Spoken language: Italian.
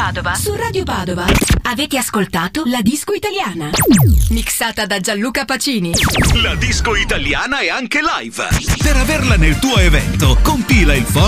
Padova. Su Radio Padova avete ascoltato La Disco Italiana, mixata da Gianluca Pacini. La disco italiana è anche live. Per averla nel tuo evento, compila il